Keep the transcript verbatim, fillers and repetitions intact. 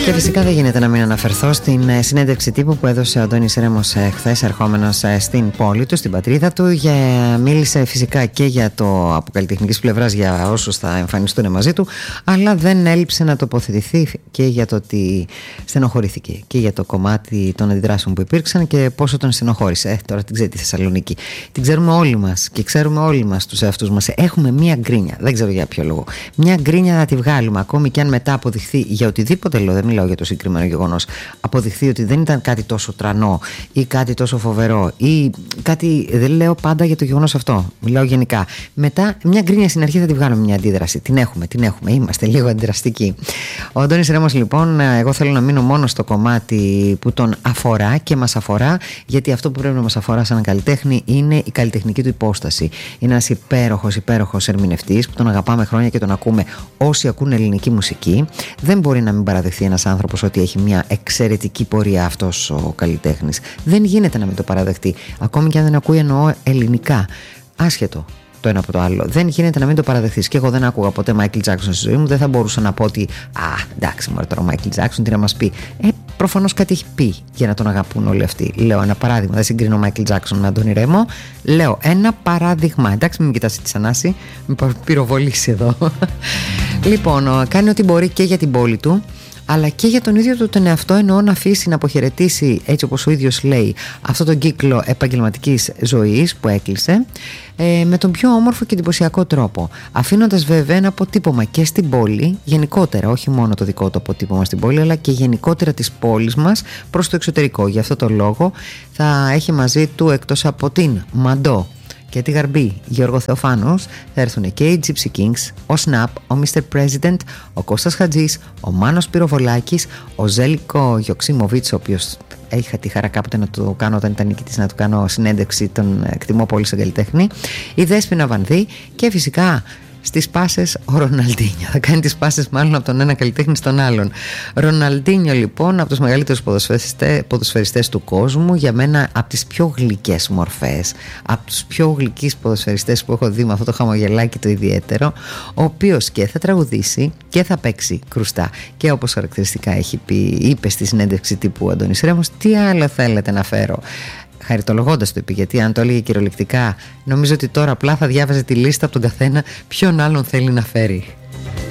Και φυσικά δεν γίνεται να μην αναφερθώ στην συνέντευξη τύπου που έδωσε ο Αντώνης Ρέμος χθες, ερχόμενος στην πόλη του, στην πατρίδα του. Για, μίλησε φυσικά και για το από καλλιτεχνικής πλευράς για όσους θα εμφανιστούν μαζί του, αλλά δεν έλειψε να τοποθετηθεί και για το ότι στενοχωρήθηκε και για το κομμάτι των αντιδράσεων που υπήρξαν και πόσο τον στενοχώρησε. Ε, τώρα την ξέρει τη Θεσσαλονίκη. Την ξέρουμε όλοι μας και ξέρουμε όλοι μας τους εαυτούς μας. Έχουμε μία γκρίνια, δεν ξέρω για ποιο λόγο. Μία γκρίνια να τη βγάλουμε, ακόμη και αν μετά αποδειχθεί για οτιδήποτε λόγο. Δεν μιλάω για το συγκεκριμένο γεγονός. Αποδειχθεί ότι δεν ήταν κάτι τόσο τρανό ή κάτι τόσο φοβερό ή κάτι. Δεν λέω πάντα για το γεγονός αυτό. Μιλάω γενικά. Μετά, μια γκρίνια στην αρχή θα τη βγάλουμε μια αντίδραση. Την έχουμε, την έχουμε. Είμαστε λίγο αντιδραστικοί. Ο Αντώνης Ρέμος, λοιπόν, εγώ θέλω να μείνω μόνο στο κομμάτι που τον αφορά και μας αφορά, γιατί αυτό που πρέπει να μας αφορά σαν καλλιτέχνη είναι η καλλιτεχνική του υπόσταση. Είναι ένας υπέροχος, υπέροχος ερμηνευτής που τον αγαπάμε χρόνια και τον ακούμε όσοι ακούνε ελληνική μουσική. Δεν μπορεί να μην παραδεχθεί ένας άνθρωπος ότι έχει μια εξαιρετική πορεία αυτός ο καλλιτέχνης. Δεν γίνεται να μην το παραδεχτεί. Ακόμη και αν δεν ακούει, εννοώ ελληνικά. Άσχετο το ένα από το άλλο. Δεν γίνεται να μην το παραδεχθείς. Και εγώ δεν άκουγα ποτέ Michael Jackson στη ζωή μου. Δεν θα μπορούσα να πω ότι α, εντάξει, μωρέ τώρα ο Michael Jackson τι να μας πει. Ε, προφανώς κάτι έχει πει για να τον αγαπούν όλοι αυτοί. Λέω ένα παράδειγμα. Δεν συγκρίνω Michael Jackson με Αντώνη Ρέμο. Λέω ένα παράδειγμα. Εντάξει, μην με κοιτάς τη Ανάση. Με πυροβολήσει εδώ. Λοιπόν, κάνει ό,τι μπορεί και για την πόλη του, αλλά και για τον ίδιο του τον εαυτό, εννοώ να αφήσει να αποχαιρετήσει, έτσι όπως ο ίδιος λέει, αυτό τον κύκλο επαγγελματικής ζωής που έκλεισε, ε, με τον πιο όμορφο και εντυπωσιακό τρόπο, αφήνοντας βέβαια ένα αποτύπωμα και στην πόλη γενικότερα, όχι μόνο το δικό του αποτύπωμα στην πόλη, αλλά και γενικότερα της πόλης μας προς το εξωτερικό. Γι' αυτό το λόγο θα έχει μαζί του, εκτός από την Μαντό και τη Γαρμπή Γιώργο Θεοφάνους, θα έρθουν και οι Gypsy Kings, ο Snap, ο μίστερ President, ο Κώστας Χατζής, ο Μάνος Πυροβολάκης, ο Ζέλικο Γιοξίμοβιτς, ο οποίος είχα τη χαρά κάποτε να του κάνω όταν ήταν νικητής, να του κάνω συνέντευξη, τον εκτιμώ πολύ σαν καλλιτέχνη, η Δέσποινα Βανδύ και φυσικά στις πάσες ο Ροναλντίνιο. Θα κάνει τις πάσες μάλλον από τον ένα καλλιτέχνη στον άλλον. Ροναλντίνιο, λοιπόν, από τους μεγαλύτερους ποδοσφαιριστές, ποδοσφαιριστές του κόσμου, για μένα από τις πιο γλυκές μορφές, από τους πιο γλυκείς ποδοσφαιριστές που έχω δει με αυτό το χαμογελάκι το ιδιαίτερο, ο οποίος και θα τραγουδήσει και θα παίξει κρουστά. Και όπως χαρακτηριστικά έχει πει, είπε στη συνέντευξη τύπου Αντώνης Ρέμος, τι άλλο θέλετε να φέρω. Χαριτολογώντας το είπε, γιατί αν το έλεγε κυριολεκτικά, νομίζω ότι τώρα απλά θα διάβαζε τη λίστα από τον καθένα ποιον άλλον θέλει να φέρει.